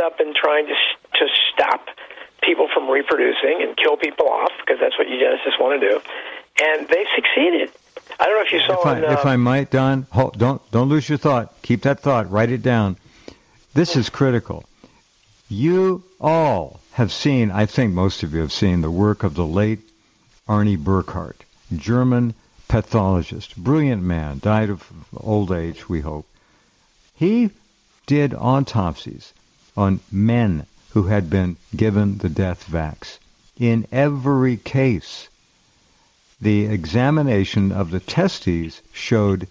up in trying to stop people from reproducing and kill people off, because that's what eugenicists want to do, and they've succeeded. I don't know if you saw. If I might, Don, don't lose your thought. Keep that thought. Write it down. This is critical. You all have seen, I think most of you have seen, the work of the late Arnie Burkhardt, German pathologist, brilliant man, died of old age, we hope. He did autopsies on men who had been given the death vax. In every case, the examination of the testes showed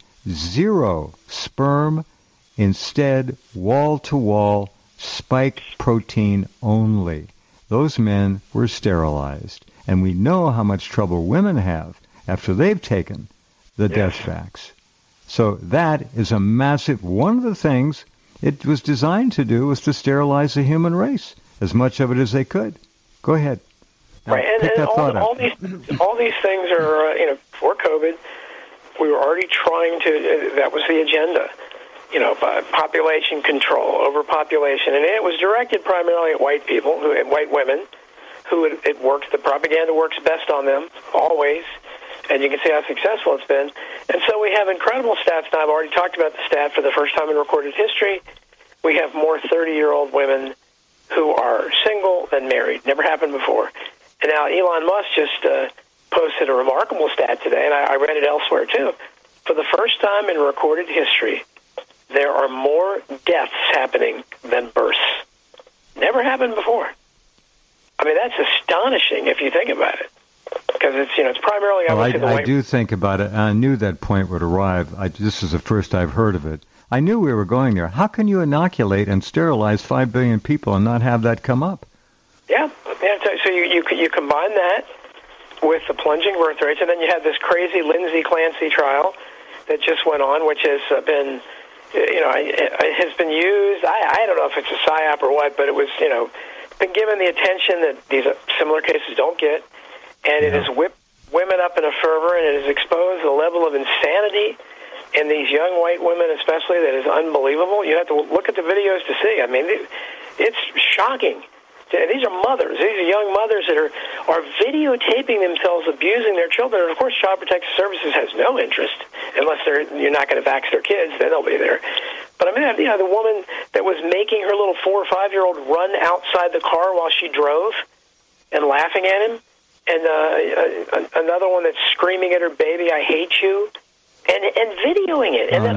0 sperm, instead wall-to-wall spike protein only. Those men were sterilized. And we know how much trouble women have after they've taken the death vax. So that is a massive... One of the things it was designed to do was to sterilize the human race, as much of it as they could. Go ahead. Now, right, and all these things are, before COVID, we were already trying to... that was the agenda. Population control, overpopulation. And it was directed primarily at white people, white women, who it works, the propaganda works best on them, always, and you can see how successful it's been. And so we have incredible stats now. I've already talked about the stat for the first time in recorded history. We have more 30-year-old women who are single than married. Never happened before. And now Elon Musk just posted a remarkable stat today, and I read it elsewhere too. For the first time in recorded history, there are more deaths happening than births. Never happened before. I mean, that's astonishing if you think about it, because it's primarily obviously the white. I do think about it, and I knew that point would arrive. This is the first I've heard of it. I knew we were going there. How can you inoculate and sterilize 5 billion people and not have that come up? Yeah. So you combine that with the plunging birth rates, and then you have this crazy Lindsay Clancy trial that just went on, which has been, it has been used. I don't know if it's a psyop or what, but it was, been given the attention that these similar cases don't get, and it has whipped women up in a fervor, and it has exposed the level of insanity in these young white women especially that is unbelievable. You have to look at the videos to see. I mean, it's shocking. These are mothers. These are young mothers that are videotaping themselves abusing their children. And, of course, Child Protective Services has no interest unless you're not going to vax their kids. Then they'll be there. But, I mean, the woman that was making her little 4 or 5-year-old run outside the car while she drove and laughing at him, and another one that's screaming at her baby, "I hate you," and videoing it. And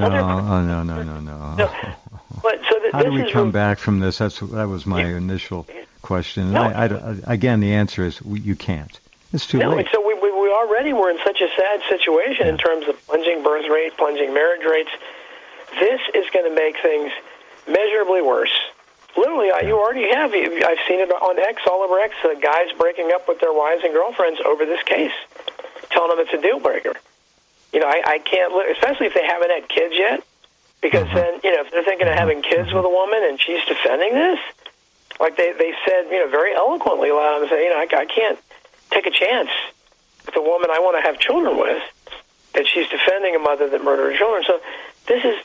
No. But, how do we come back from this? That was my initial question. No, again, the answer is you can't. It's too late. So we already were in such a sad situation in terms of plunging birth rate, plunging marriage rates. This is going to make things measurably worse. Literally, you already have. I've seen it on X, all over X, guys breaking up with their wives and girlfriends over this case, telling them it's a deal breaker. I can't, especially if they haven't had kids yet, because then, if they're thinking of having kids with a woman and she's defending this, like they said, very eloquently, a lot of them say, I can't take a chance with a woman I want to have children with, that she's defending a mother that murdered her children. So this is,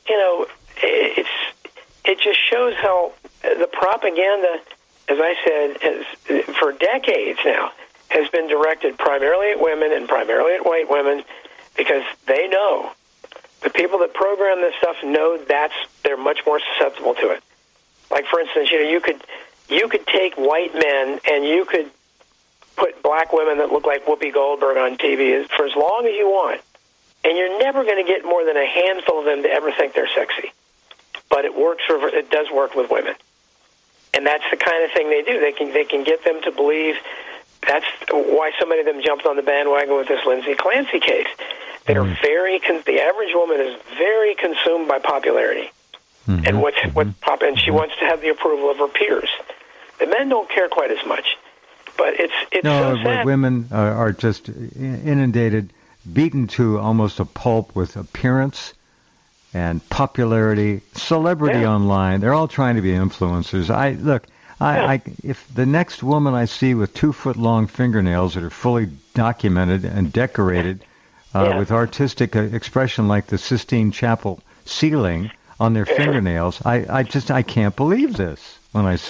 it just shows how the propaganda, as I said, has, for decades now, has been directed primarily at women and primarily at white women, because they know, the people that program this stuff know they're much more susceptible to it. Like, for instance, you could take white men and you could put black women that look like Whoopi Goldberg on TV for as long as you want, and you're never going to get more than a handful of them to ever think they're sexy. But it does work with women, and that's the kind of thing they do. They can get them to believe. That's why so many of them jumped on the bandwagon with this Lindsay Clancy case. They are the average woman is very consumed by popularity, and and she wants to have the approval of her peers. The men don't care quite as much, but it's so sad. Women are just inundated, beaten to almost a pulp with appearance and popularity, celebrity online. They're all trying to be influencers. If the next woman I see with 2-foot-long fingernails that are fully documented and decorated with artistic expression like the Sistine Chapel ceiling on their fingernails, I can't believe this when I see